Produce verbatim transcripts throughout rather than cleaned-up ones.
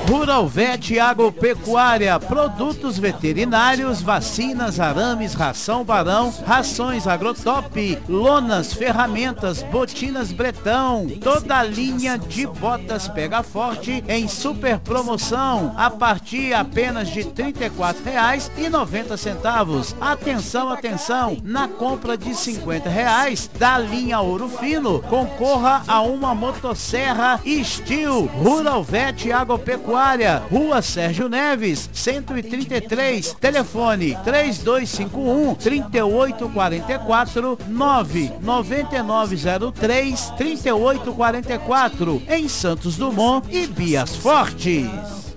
Rural Vet Agropecuária, produtos veterinários, vacinas, arames, ração Barão, rações Agrotop, lonas, ferramentas, botinas Bretão, toda a linha de botas Pega Forte em super promoção, a partir apenas de trinta e quatro reais e noventa centavos. Atenção, atenção, na compra de cinquenta reais da linha Ouro Fino, concorra a uma motosserra Steel. Rural Vet Agropecuária, Rua Sérgio Neves, cento e trinta e três, telefone três dois cinco um, três oito quatro quatro, nove nove nove zero três, três oito quatro quatro, em Santos Dumont e Bias Fortes.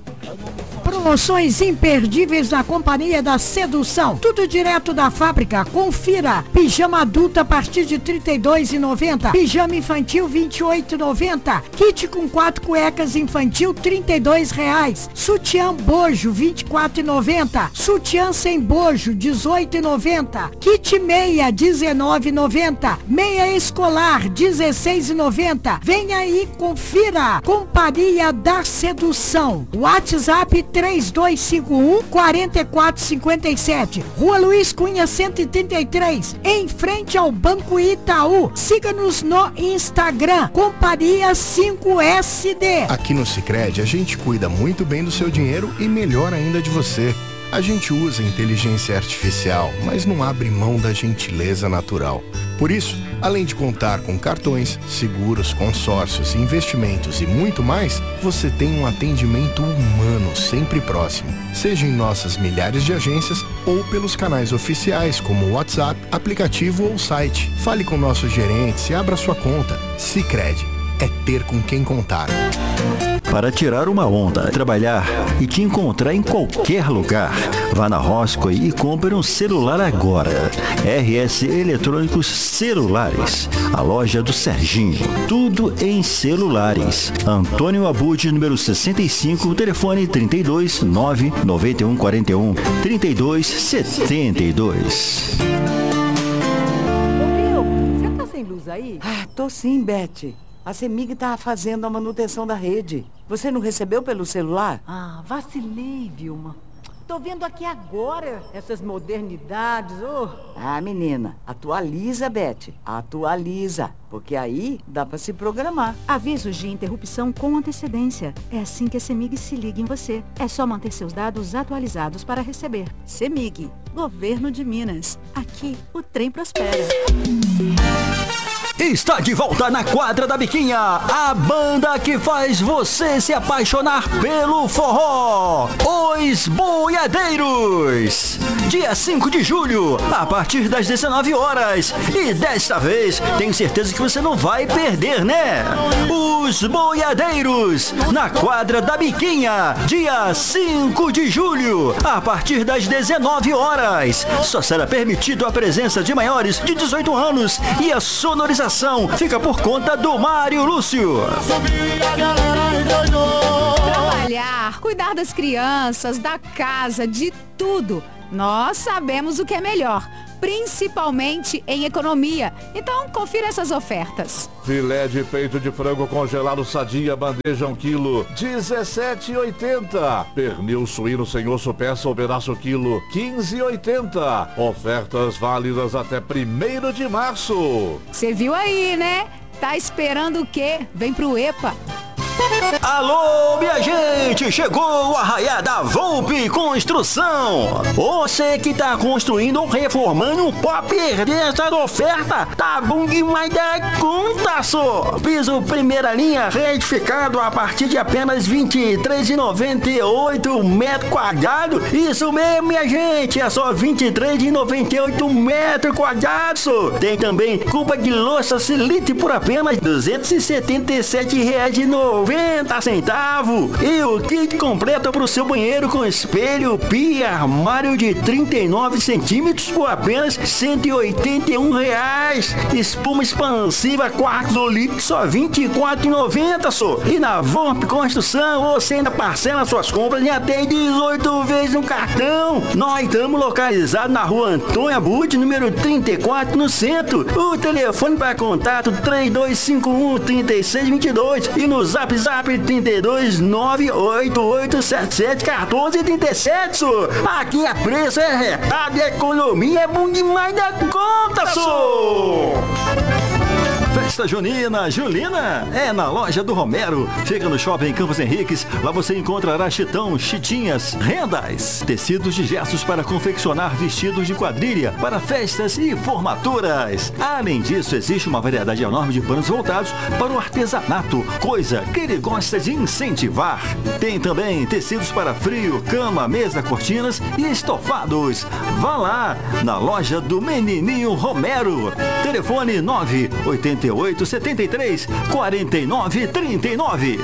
Promoções imperdíveis na Companhia da Sedução. Tudo direto da fábrica. Confira. Pijama adulto a partir de trinta e dois reais e noventa centavos. Pijama infantil vinte e oito reais e noventa centavos. Kit com quatro cuecas infantil trinta e dois reais. Sutiã bojo vinte e quatro reais e noventa centavos. Sutiã sem bojo dezoito reais e noventa centavos. Kit meia dezenove reais e noventa centavos. Meia escolar dezesseis reais e noventa centavos. Venha aí, confira. Companhia da Sedução. WhatsApp três dois cinco um, quatro quatro cinco sete. Rua Luiz Cunha cento e trinta e três, em frente ao Banco Itaú. Siga-nos no Instagram, Companhia cinco S D. Aqui no Sicredi a gente cuida muito bem do seu dinheiro e melhor ainda de você. A gente usa inteligência artificial, mas não abre mão da gentileza natural. Por isso, além de contar com cartões, seguros, consórcios, investimentos e muito mais, você tem um atendimento humano sempre próximo. Seja em nossas milhares de agências ou pelos canais oficiais como o WhatsApp, aplicativo ou site. Fale com nossos gerentes e abra sua conta. Sicredi é ter com quem contar. Para tirar uma onda, trabalhar e te encontrar em qualquer lugar. Vá na Roscoe e compre um celular agora. R S Eletrônicos Celulares, a loja do Serginho. Tudo em celulares. Antônio Abud, número sessenta e cinco, telefone trinta e dois, nove nove um quatro um, trinta e dois setenta e dois. Ô, Bill, você tá sem luz aí? Ah, tô sim, Beth. A CEMIG tá fazendo a manutenção da rede. Você não recebeu pelo celular? Ah, vacilei, Vilma. Tô vendo aqui agora essas modernidades, oh. Ah, menina, atualiza, Beth. Atualiza, porque aí dá pra se programar. Avisos de interrupção com antecedência. É assim que a CEMIG se liga em você. É só manter seus dados atualizados para receber. CEMIG, Governo de Minas. Aqui o trem prospera. Está de volta na Quadra da Biquinha, a banda que faz você se apaixonar pelo forró, Os Boiadeiros. Dia cinco de julho, a partir das dezenove horas. E desta vez, tenho certeza que você não vai perder, né? Os Boiadeiros, na Quadra da Biquinha, dia cinco de julho, a partir das dezenove horas. Só será permitido a presença de maiores de dezoito anos e a sonorização fica por conta do Mário Lúcio. Trabalhar, cuidar das crianças, da casa, de tudo. Nós sabemos o que é melhor, principalmente em economia. Então, confira essas ofertas. Filé de peito de frango congelado Sadia, bandeja um quilo, dezessete reais e oitenta centavos. Pernil suíno sem osso, peça ou pedaço quilo, quinze reais e oitenta centavos. Ofertas válidas até primeiro de março. Você viu aí, né? Tá esperando o quê? Vem pro EPA. Alô, minha gente, chegou o Arraiá da Volpe Construção. Você que tá construindo ou reformando, não pode perder essa oferta. Tá bom demais da conta, só. Piso primeira linha retificado a partir de apenas vinte e três reais e noventa e oito metros quadrados. Isso mesmo, minha gente, é só vinte e três reais e noventa e oito metros quadrados. Tem também culpa de louça Silite por apenas duzentos e setenta e sete reais e noventa centavos. E o kit completo para o seu banheiro com espelho, pia, armário de trinta e nove centímetros por apenas cento e oitenta e um reais. Espuma expansiva quartzo líquido só vinte e quatro reais e noventa centavos. E na Volpe Construção você ainda parcela suas compras em até dezoito vezes no cartão. Nós estamos localizados na rua Antônio Abud, número trinta e quatro, no centro. O telefone para contato três dois cinco um, três seis dois dois e no zap Zap Zap trinta e dois, nove oito oito sete sete, um quatro três sete, só. Aqui é preço, é retado e economia é bom demais da conta, só. Festa Junina, Julina, é na loja do Romero. Chega no Shopping Campos Henriques, lá você encontrará chitão, chitinhas, rendas, tecidos de gestos para confeccionar vestidos de quadrilha para festas e formaturas. Além disso, existe uma variedade enorme de panos voltados para o artesanato, coisa que ele gosta de incentivar. Tem também tecidos para frio, cama, mesa, cortinas e estofados. Vá lá, na loja do Menininho Romero. Telefone nove oito oito, sete três, quatro nove três nove.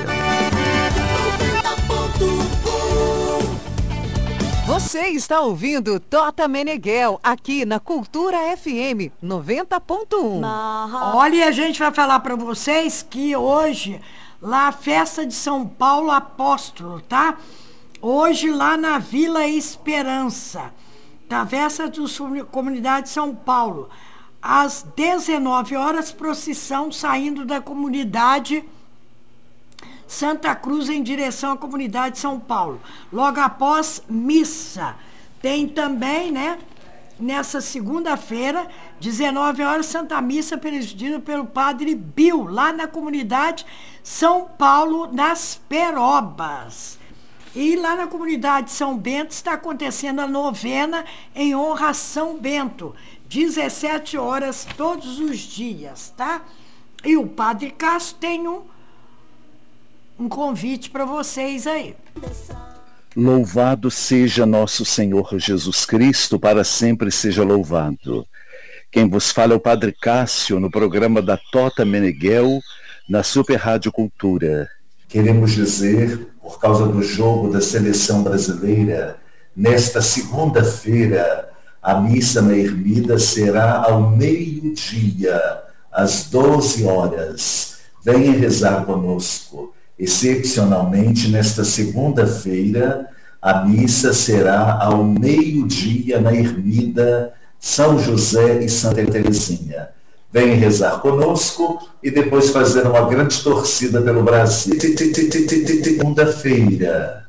Você está ouvindo Tota Meneghel aqui na Cultura F M noventa ponto um. Olha, a gente vai falar para vocês que hoje, lá a festa de São Paulo Apóstolo, tá? Hoje lá na Vila Esperança, da festa da Comunidade de São Paulo. Às dezenove horas, procissão saindo da comunidade Santa Cruz em direção à comunidade de São Paulo. Logo após missa. Tem também, né, nessa segunda-feira, dezenove horas, Santa Missa presidida pelo Padre Bill, lá na comunidade São Paulo, nas Perobas. E lá na comunidade São Bento está acontecendo a novena em honra a São Bento. dezessete horas todos os dias, tá? E o Padre Cássio tem um, um convite para vocês aí. Louvado seja nosso Senhor Jesus Cristo, para sempre seja louvado. Quem vos fala é o Padre Cássio, no programa da Tota Meneghel, na Super Rádio Cultura. Queremos dizer, por causa do jogo da seleção brasileira, nesta segunda-feira, a missa na Ermida será ao meio-dia, às doze horas. Venha rezar conosco. Excepcionalmente, nesta segunda-feira, a missa será ao meio-dia na Ermida São José e Santa Teresinha. Venha rezar conosco e depois fazer uma grande torcida pelo Brasil. Segunda-feira.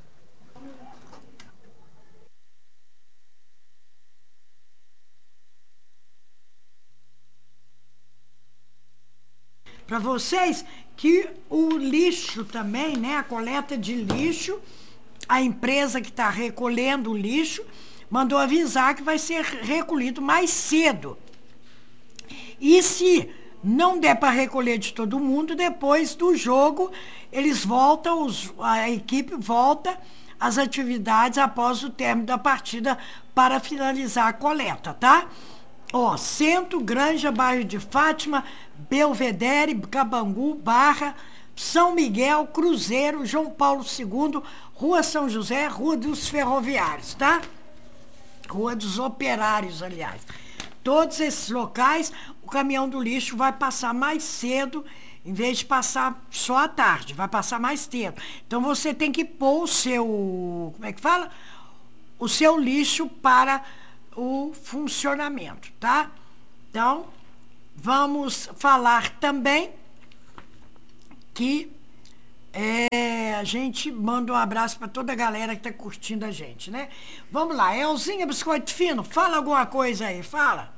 Para vocês que o lixo também, né, a coleta de lixo, a empresa que está recolhendo o lixo mandou avisar que vai ser recolhido mais cedo. E se não der para recolher de todo mundo, depois do jogo, eles voltam, os, a equipe volta às atividades após o término da partida para finalizar a coleta, tá? Ó, Centro, Granja, Bairro de Fátima, Belvedere, Cabangu, Barra, São Miguel, Cruzeiro, João Paulo segundo, Rua São José, Rua dos Ferroviários, tá? Rua dos Operários, aliás. Todos esses locais, o caminhão do lixo vai passar mais cedo, em vez de passar só à tarde, vai passar mais cedo. Então você tem que pôr o seu, como é que fala? O seu lixo para o funcionamento, tá? Então, vamos falar também que é, a gente manda um abraço para toda a galera que está curtindo a gente, né? Vamos lá, Elzinha Biscoito Fino, fala alguma coisa aí, fala.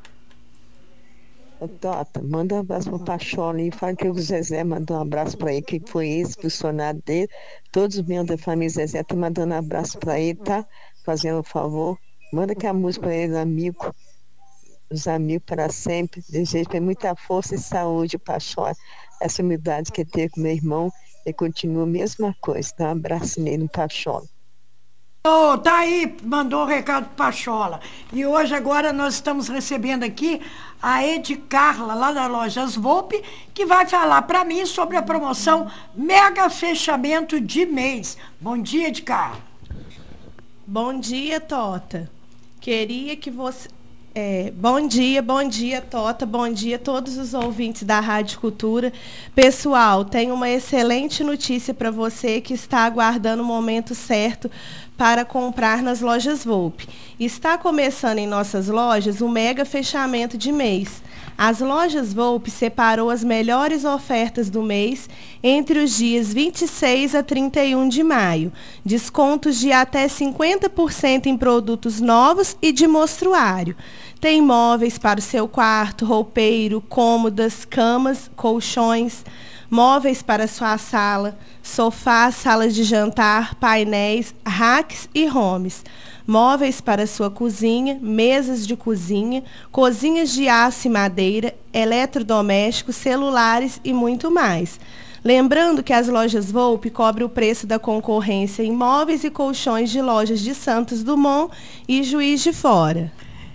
Tota, manda um abraço pro Pachola e fala que o Zezé mandou um abraço para ele, que foi ex-funcionário dele. Todos os membros da família Zezé estão mandando um abraço para ele, tá? Fazendo um favor. Manda que a música para ele, amigo. Os amigos para sempre. Desejo para muita força e saúde, Pachola. Essa humildade que ele teve com meu irmão, ele continua a mesma coisa. Dá um abraço nele no Pachola. Oh, tá aí, mandou um recado pro Pachola. E hoje, agora, nós estamos recebendo aqui a Ed Carla, lá da Lojas Volpe, que vai falar para mim sobre a promoção Mega Fechamento de Mês. Bom dia, Ed Carla. Bom dia, Tota. Queria que você... É, bom dia, bom dia, Tota. Bom dia a todos os ouvintes da Rádio Cultura. Pessoal, tenho uma excelente notícia para você que está aguardando o momento certo para comprar nas Lojas Volpe. Está começando em nossas lojas o mega fechamento de mês. As Lojas Volpe separou as melhores ofertas do mês entre os dias vinte e seis a trinta e um de maio. Descontos de até cinquenta por cento em produtos novos e de mostruário. Tem móveis para o seu quarto, roupeiro, cômodas, camas, colchões, móveis para a sua sala, sofás, salas de jantar, painéis, racks e homes. Móveis para sua cozinha, mesas de cozinha, cozinhas de aço e madeira, eletrodomésticos, celulares e muito mais. Lembrando que as Lojas Volpe cobrem o preço da concorrência em móveis e colchões de lojas de Santos Dumont e Juiz de Fora.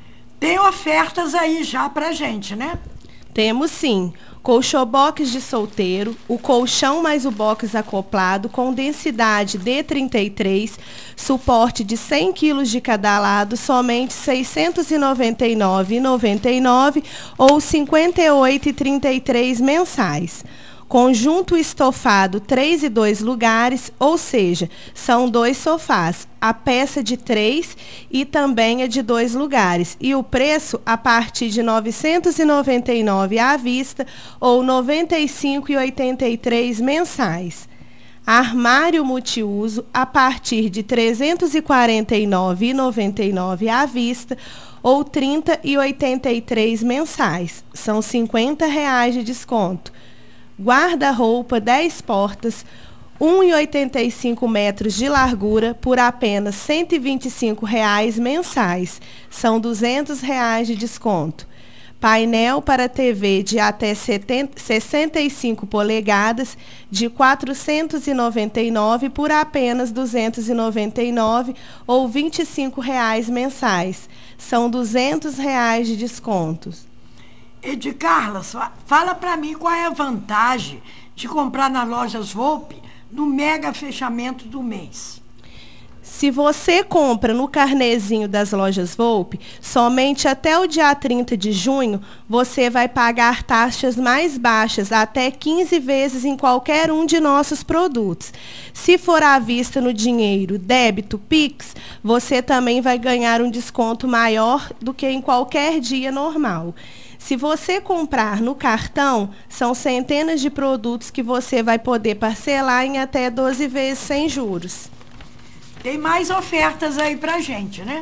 Tem ofertas aí já pra gente, né? Temos sim. Colchobox de solteiro, o colchão mais o box acoplado com densidade D trinta e três, suporte de cem quilos de cada lado, somente seiscentos e noventa e nove reais e noventa e nove centavos ou cinquenta e oito reais e trinta e três centavos mensais. Conjunto estofado três e dois lugares, ou seja, são dois sofás, a peça de três e também a de dois lugares. E o preço a partir de novecentos e noventa e nove reais à vista ou noventa e cinco reais e oitenta e três centavos mensais. Armário multiuso a partir de trezentos e quarenta e nove reais e noventa e nove centavos à vista ou trinta reais e oitenta e três centavos mensais. São cinquenta reais de desconto. Guarda-roupa dez portas, um e oitenta e cinco metros de largura por apenas cento e vinte e cinco reais mensais. São duzentos reais de desconto. Painel para T V de até setenta, sessenta e cinco polegadas de quatrocentos e noventa e nove por apenas duzentos e noventa e nove ou vinte e cinco reais mensais. São duzentos reais de descontos. Edi Carla, fala para mim qual é a vantagem de comprar nas Lojas Volpe no mega fechamento do mês. Se você compra no carnezinho das Lojas Volpe, somente até o dia trinta de junho, você vai pagar taxas mais baixas, até quinze vezes em qualquer um de nossos produtos. Se for à vista no dinheiro, débito, Pix, você também vai ganhar um desconto maior do que em qualquer dia normal. Se você comprar no cartão, são centenas de produtos que você vai poder parcelar em até doze vezes sem juros. Tem mais ofertas aí pra gente, né?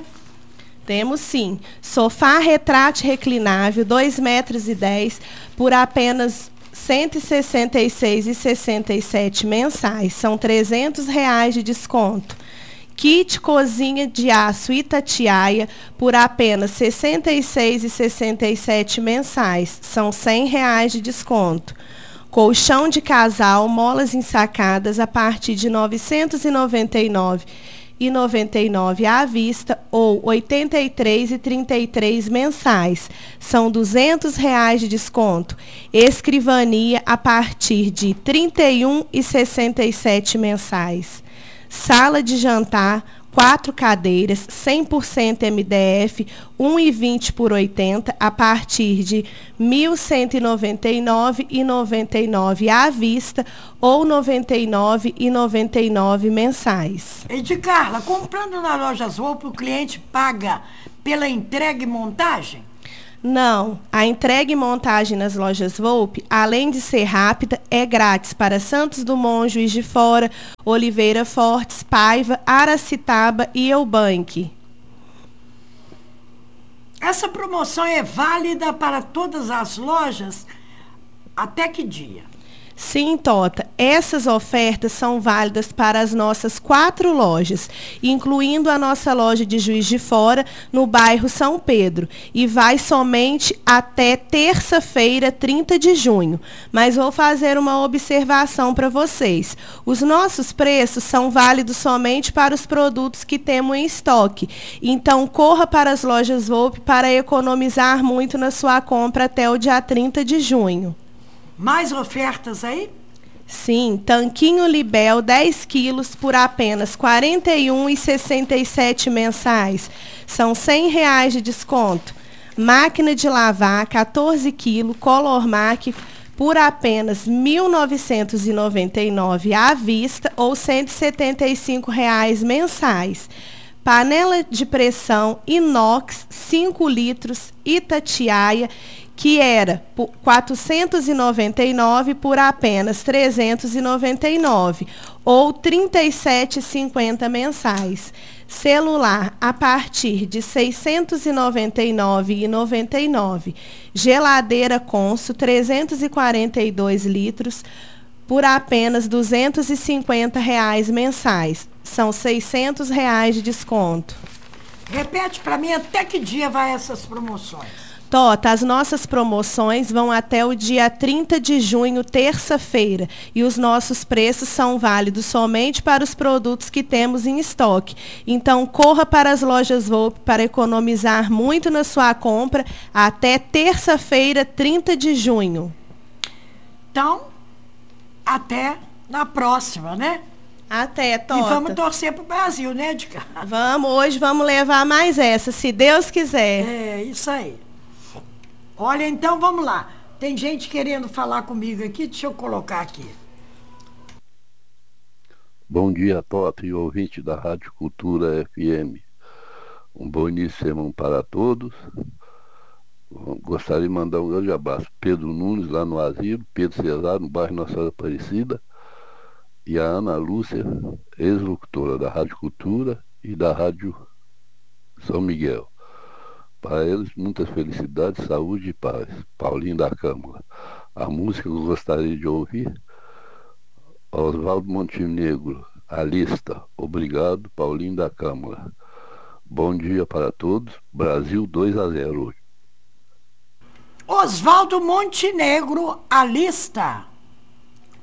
Temos sim. Sofá retrátil reclinável, dois metros e dez, por apenas cento e sessenta e seis reais e sessenta e sete centavos mensais. São trezentos reais de desconto. Kit cozinha de aço Itatiaia por apenas sessenta e seis reais e sessenta e sete centavos mensais. São cem reais de desconto. Colchão de casal, molas ensacadas a partir de novecentos e noventa e nove reais e noventa e nove centavos à vista ou oitenta e três reais e trinta e três centavos mensais. São duzentos reais de desconto. Escrivania a partir de trinta e um reais e sessenta e sete centavos mensais. Sala de jantar, quatro cadeiras, cem por cento M D F, um e vinte por oitenta, a partir de mil cento e noventa e nove reais e noventa e nove centavos à vista ou noventa e nove reais e noventa e nove centavos mensais. Edi Carla, comprando na Lojas Volpe, o cliente paga pela entrega e montagem? Não, a entrega e montagem nas Lojas Volpe, além de ser rápida, é grátis para Santos Dumont, Juiz de Fora, Oliveira Fortes, Paiva, Aracitaba e Eubank. Essa promoção é válida para todas as lojas até que dia? Sim, Tota, essas ofertas são válidas para as nossas quatro lojas, incluindo a nossa loja de Juiz de Fora, no bairro São Pedro, e vai somente até terça-feira, trinta de junho. Mas vou fazer uma observação para vocês. Os nossos preços são válidos somente para os produtos que temos em estoque. Então, corra para as Lojas Volpe para economizar muito na sua compra até o dia trinta de junho. Mais ofertas aí? Sim, tanquinho Libel dez quilos por apenas quarenta e um reais e sessenta e sete centavos mensais. São cem reais de desconto. Máquina de lavar quatorze quilos Colormac por apenas mil novecentos e noventa e nove reais à vista ou cento e setenta e cinco reais mensais. Panela de pressão inox cinco litros Itatiaia que era por quatrocentos e noventa e nove por apenas trezentos e noventa e nove, ou trinta e sete reais e cinquenta centavos mensais. Celular a partir de seiscentos e noventa e nove reais e noventa e nove centavos. Geladeira Consul trezentos e quarenta e dois litros por apenas duzentos e cinquenta reais mensais. São seiscentos reais de desconto. Repete para mim até que dia vai essas promoções. Tota, as nossas promoções vão até o dia trinta de junho, terça-feira, e os nossos preços são válidos somente para os produtos que temos em estoque. Então, corra para as lojas Volpe para economizar muito na sua compra até terça-feira, trinta de junho. Então, até na próxima, né? Até, Tota. E vamos torcer pro Brasil, né, Edgar? Vamos, hoje vamos levar mais essa, se Deus quiser. É, isso aí. Olha, então vamos lá. Tem gente querendo falar comigo aqui, deixa eu colocar aqui. Bom dia, Tota e ouvinte da Rádio Cultura F M. Um bom início de semana para todos. Gostaria de mandar um grande abraço. Pedro Nunes, lá no Asilo, Pedro Cesar, no bairro Nossa Senhora Aparecida, e a Ana Lúcia, ex-locutora da Rádio Cultura e da Rádio São Miguel. Para eles, muitas felicidades, saúde e paz. Paulinho da Câmara. A música que eu gostaria de ouvir, Oswaldo Montenegro, A Lista. Obrigado, Paulinho da Câmara. Bom dia para todos. Brasil dois a zero hoje. Oswaldo Montenegro, A Lista.